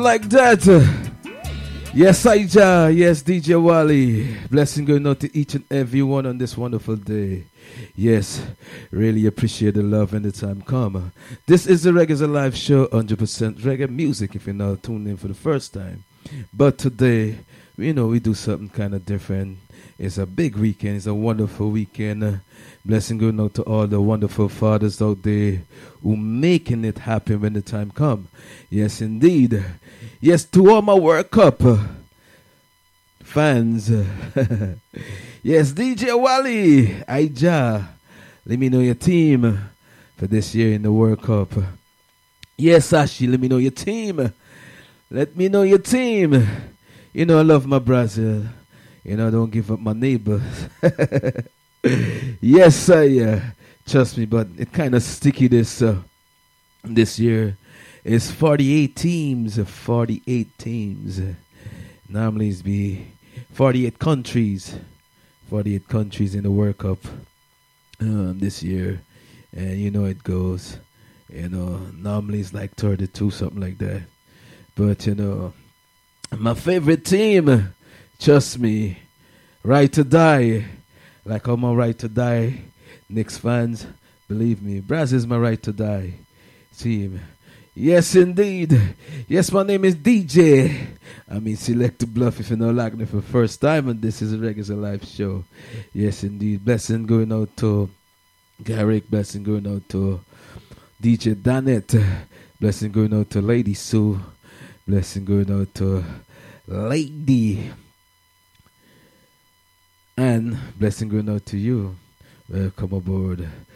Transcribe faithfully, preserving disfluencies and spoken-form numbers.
Like that. Yes, Ija. Yes, D J Wally. Blessing going out to each and every one on this wonderful day. Yes, really appreciate the love and the time come. This is the Reggae's Alive show, one hundred percent reggae music if you're now tuned in for the first time. But today, you know, we do something kind of different. It's a big weekend. It's a wonderful weekend. Uh, blessing going out to all the wonderful fathers out there who making it happen when the time come. Yes, indeed. Yes, to all my World Cup uh, fans. Yes, D J Wally, Ija, let me know your team for this year in the World Cup. Yes, Ashi, let me know your team. Let me know your team. You know I love my Brazil. You know, don't give up my neighbors. Yes, I, uh, trust me, but it kind of sticky this uh, this year. It's forty-eight teams, forty-eight teams. Normally it's be forty-eight countries, forty-eight countries in the World Cup um, this year. And you know it goes, you know, normally it's like thirty-two, something like that. But, you know, my favorite team, trust me, Right to Die. Like I'm my Right to Die. Knicks fans, believe me, Brazil is my Right to Die team. Yes, indeed. Yes, my name is D J. I mean, Select the Bluff if you know like me for the first time, and this is a Reggae's Alive show. Yes, indeed. Blessing going out to Garrick. Blessing going out to D J Danet. Blessing going out to Lady Sue. Blessing going out to Lady. And blessing going out to you. Welcome aboard